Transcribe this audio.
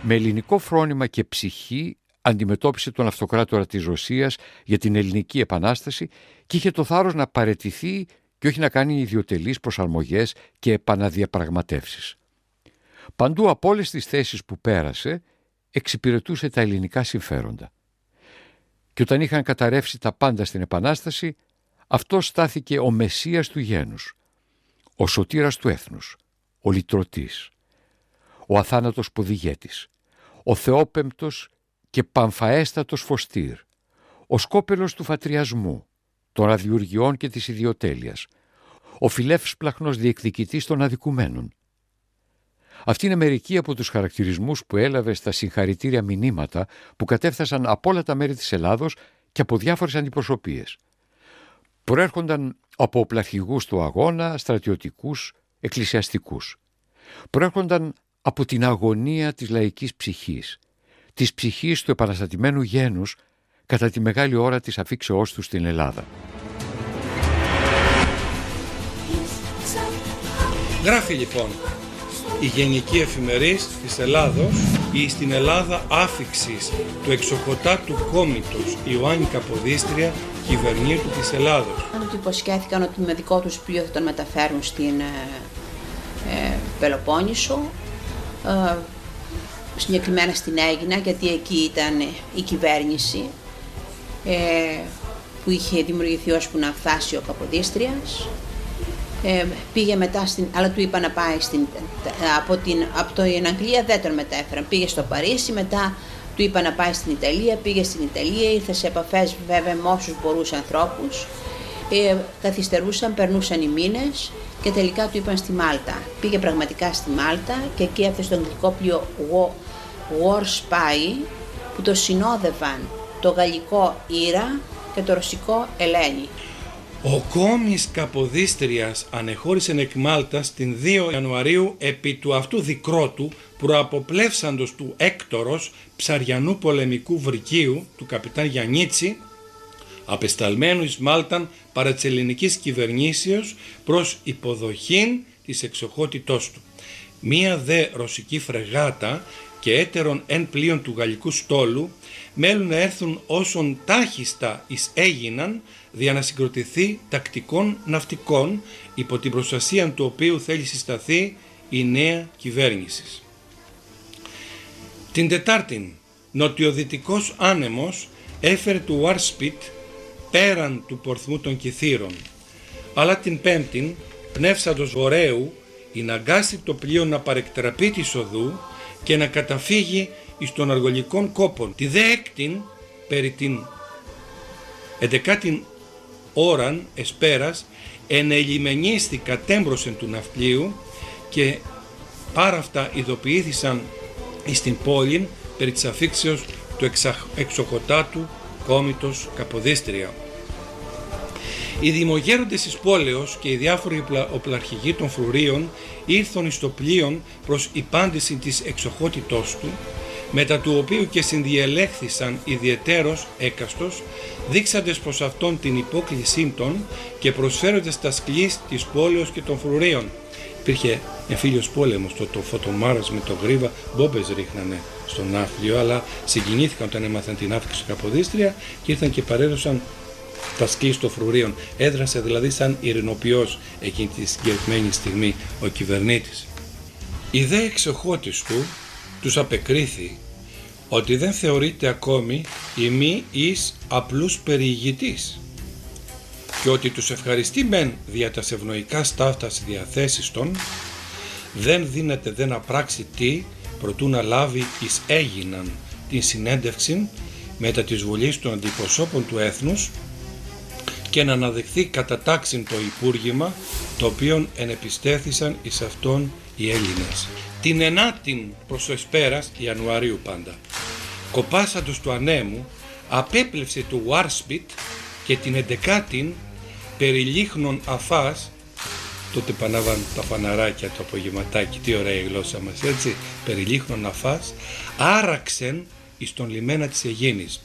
Με ελληνικό φρόνημα και ψυχή αντιμετώπισε τον αυτοκράτορα της Ρωσίας για την Ελληνική Επανάσταση και είχε το θάρρος να παραιτηθεί και όχι να κάνει ιδιωτελείς προσαρμογές και επαναδιαπραγματεύσεις. Παντού από όλες τις θέσεις που πέρασε εξυπηρετούσε τα ελληνικά συμφέροντα. Και όταν είχαν καταρρεύσει τα πάντα στην Επανάσταση, αυτός στάθηκε ο Μεσσίας του γένους, ο σωτήρας του έθνους, ο λυτρωτής, ο αθάνατος ποδηγέτης, ο θεόπεμπτος και παμφαέστατος φωστήρ, ο σκόπελος του φατριασμού, των αδιουργιών και της ιδιοτέλειας, ο φιλεύσπλαχνος διεκδικητής των αδικουμένων. Αυτοί είναι μερικοί από τους χαρακτηρισμούς που έλαβε στα συγχαρητήρια μηνύματα που κατέφθασαν από όλα τα μέρη της Ελλάδος και από διάφορες αντιπροσωπείες. Προέρχονταν από οπλαρχηγούς του αγώνα, στρατιωτικούς, εκκλησιαστικούς. Προέρχονταν από την αγωνία της λαϊκής ψυχής, της ψυχής του επαναστατημένου γένους κατά τη μεγάλη ώρα της αφήξεώς του στην Ελλάδα. Γράφει λοιπόν η Γενική Εφημερής της Ελλάδος ή στην Ελλάδα άφιξης του εξοχωτάτου κόμητος Ιωάννη Καποδίστρια κυβερνήτου της Ελλάδος. Του υποσχέθηκαν ότι με δικό τους πλοίο θα τον μεταφέρουν στην Πελοπόννησο, συγκεκριμένα στην Αίγινα, γιατί εκεί ήταν η κυβέρνηση που είχε δημιουργηθεί ώσπου να φτάσει ο Καποδίστριας. Πήγε μετά αλλά του είπα να πάει από την Αγγλία, δεν τον μετέφεραν. Πήγε στο Παρίσι, μετά του είπα να πάει στην Ιταλία, πήγε στην Ιταλία, ήρθε σε επαφές βέβαια με όσους μπορούσαν ανθρώπους, καθυστερούσαν, περνούσαν οι μήνες και τελικά του είπαν στη Μάλτα. Πήγε πραγματικά στη Μάλτα και εκεί έφτασε στο αγγλικό πλοίο War Spy που το συνόδευαν το γαλλικό Ήρα και το ρωσικό Ελένη. Ο κόμης Καποδίστριας ανεχώρησε εκ Μάλτας την 2 Ιανουαρίου επί του αυτού δικρότου προαποπλεύσαντος του έκτορος ψαριανού πολεμικού βρικίου του καπιτάν Γιαννίτση, απεσταλμένου εις Μάλταν παρά της ελληνικής κυβερνήσεως προς υποδοχήν της εξοχότητός του. Μία δε ρωσική φρεγάτα και έτερον εν πλοίον του γαλλικού στόλου μέλουν να έρθουν όσον τάχιστα εις έγιναν δια να συγκροτηθεί τακτικών ναυτικών υπό την προστασία του οποίου θέλει συσταθεί η νέα κυβέρνηση. Την Τετάρτην νοτιοδυτικός άνεμος έφερε του Βάρσπιτ πέραν του πορθμού των Κιθήρων, αλλά την Πέμπτην πνεύσαντος βορέου ειναγκάστη το πλοίο να παρεκτραπεί της οδού και να καταφύγει εις των αργολικών κόπων. Τη δε έκτην περί την 11η ώραν εσπέρας ενελιμενίστη κατέμπροσεν του ναυπλίου και πάρα αυτά ειδοποιήθησαν εις την πόλην περί της αφήξεως του εξοχωτάτου κόμητος Καποδίστρια. Οι δημογέροντες της πόλεως και οι διάφοροι οπλαρχηγοί των φρουρίων ήρθον εις το πλοίον προς υπάντηση της εξοχότητός του, μετά του οποίου και συνδιελέχθησαν ιδιαιτέρως έκαστος, δείξαντες προς αυτόν την υπόκλησή των και προσφέροντες τα σκλής της πόλεως και των φρουρίων. Υπήρχε εμφύλιος πόλεμος, το Φωτομάρας με το Γρίβα, μπόμπες ρίχνανε στον ναύπλιο, αλλά συγκινήθηκαν όταν έμαθαν την άφηξη του Καποδίστρια και ήρθαν και παρέδωσαν τα σκλής των φρουρίων. Έδρασε δηλαδή σαν ειρηνοποιός εκείνη τη συγκεκριμένη στιγμή ο κυβερνήτης. Οι δε εξοχότης του τους απεκρίθη ότι δεν θεωρείται ακόμη ημί εις απλούς περιηγητής και ότι τους ευχαριστεί μεν δια τα ευνοϊκά σταύτας διαθέσεις των, δεν δύναται δε να πράξει τι προτού να λάβει εις έγιναν την συνέντευξη μετά της βουλής των αντιπροσώπων του έθνους και να αναδεχθεί κατά τάξιν το υπούργημα το οποίον ενεπιστέθησαν εις αυτόν οι Έλληνες. Την 9η προς το εσπέρας Ιανουαρίου πάντα, κοπάσαντος του ανέμου, απέπλευσε του Βάρσπιτ και την 11η περιλίχνων αφάς, τότε πανάβαν τα φαναράκια το απογευματάκι, τι ωραία η γλώσσα μας έτσι, περιλίχνων αφάς, άραξεν εις τον λιμένα της Αιγίνης.